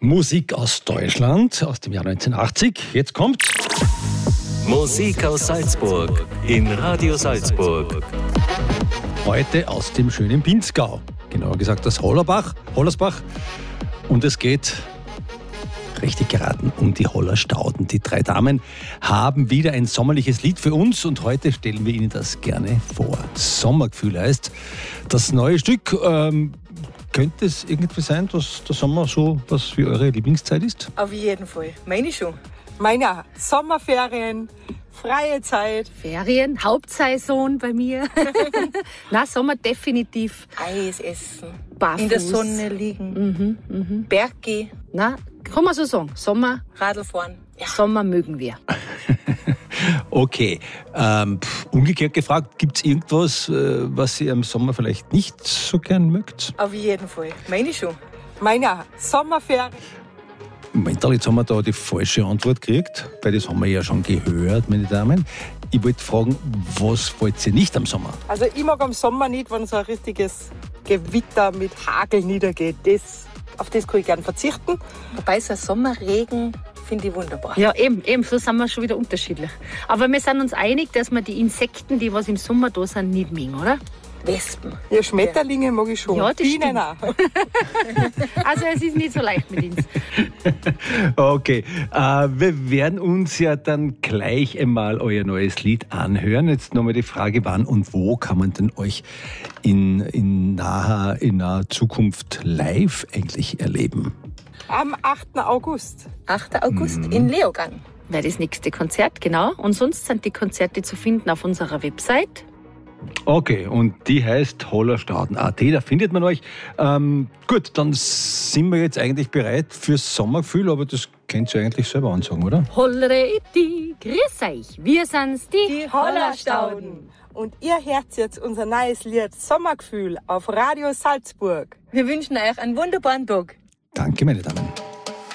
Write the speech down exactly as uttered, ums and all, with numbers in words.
Musik aus Deutschland aus dem Jahr neunzehnhundertachtzig. Jetzt kommt Musik aus Salzburg in Radio Salzburg. Heute aus dem schönen Pinzgau. Genauer gesagt aus Hollerbach, Hollersbach. Und es geht, richtig geraten, um die Hollerstauden. Die drei Damen haben wieder ein sommerliches Lied für uns und heute stellen wir Ihnen das gerne vor. Sommergefühl heißt das neue Stück. Ähm, könnte es irgendwie sein, dass der Sommer so was wie eure Lieblingszeit ist? Auf jeden Fall. Meine schon. Meine Sommerferien, freie Zeit. Ferien, Hauptsaison bei mir. Na, Sommer definitiv. Eis essen. Barfuß. In der Sonne liegen. Mhm, mhm. Berg gehen. Na, kann man so sagen. Sommer, Radl fahren. Ja. Sommer mögen wir. Okay. Ähm, pff, umgekehrt gefragt, gibt es irgendwas, äh, was ihr im Sommer vielleicht nicht so gern mögt? Auf jeden Fall. Meine schon. Meine Sommerferien. Moment, jetzt haben wir da die falsche Antwort gekriegt, weil das haben wir ja schon gehört, meine Damen. Ich wollte fragen, was wollt ihr nicht am Sommer? Also ich mag am Sommer nicht, wenn so ein richtiges Gewitter mit Hagel niedergeht. Das, auf das kann ich gern verzichten. Wobei so ein Sommerregen finde ich wunderbar. Ja, eben, eben, so sind wir schon wieder unterschiedlich. Aber wir sind uns einig, dass wir die Insekten, die was im Sommer da sind, nicht mögen, oder? Wespen. Ja, Schmetterlinge mag ich schon. Ja, das Bienen stimmt. auch. Also es ist nicht so leicht mit uns. Okay, äh, wir werden uns ja dann gleich einmal euer neues Lied anhören. Jetzt nochmal die Frage, wann und wo kann man denn euch in, in, naher, in naher Zukunft live eigentlich erleben? Am achten August. achter August in Leogang. Wäre das nächste Konzert, genau. Und sonst sind die Konzerte zu finden auf unserer Website. Okay, und die heißt Hollerstauden punkt a t, da findet man euch. Ähm, gut, dann sind wir jetzt eigentlich bereit fürs Sommergefühl, aber das könnt ihr eigentlich selber ansagen, oder? Hollereti, grüß euch, wir sind's, die, Die Hollerstauden. Und ihr hört jetzt unser neues Lied Sommergefühl auf Radio Salzburg. Wir wünschen euch einen wunderbaren Tag. Danke, meine Damen.